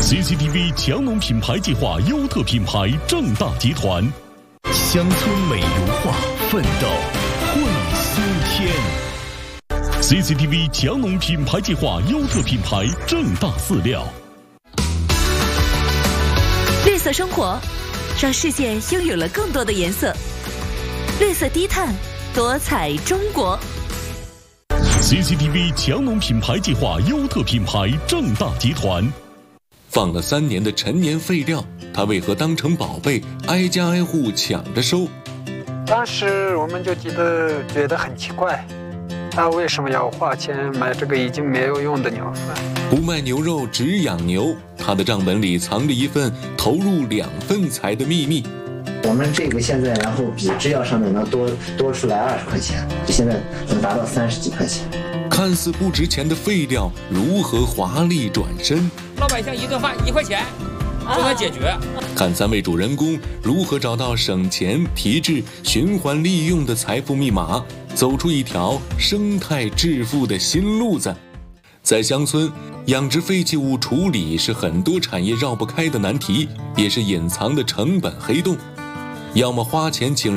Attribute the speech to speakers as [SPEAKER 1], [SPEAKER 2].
[SPEAKER 1] CCTV 强农品牌计划优特品牌正大集团，
[SPEAKER 2] 乡村美如画，奋斗会苏天。
[SPEAKER 1] CCTV 强农品牌计划优特品牌正大饲料。
[SPEAKER 3] 绿色生活，让世界拥有了更多的颜色。绿色低碳，多彩中国。
[SPEAKER 1] CCTV 强农品牌计划优特品牌正大集团。
[SPEAKER 4] 放了3年的陈年废料，他为何当成宝贝，挨家挨户抢着收？
[SPEAKER 5] 当时我们就觉得很奇怪，他为什么要花钱买这个已经没有用的牛粪？
[SPEAKER 4] 不卖牛肉，只养牛，他的账本里藏着一份投入2份财的秘密。
[SPEAKER 6] 我们这个现在，然后比制药上面能多出来20块钱，现在能达到30几块钱。
[SPEAKER 4] 看似不值钱的废料，如何华丽转身？
[SPEAKER 7] 老百姓一顿饭1块钱就能解决。
[SPEAKER 4] 看3位主人公如何找到省钱、提质、循环利用的财富密码，走出一条生态致富的新路子。在乡村，养殖废弃物处理是很多产业绕不开的难题，也是隐藏的成本黑洞。要么花钱请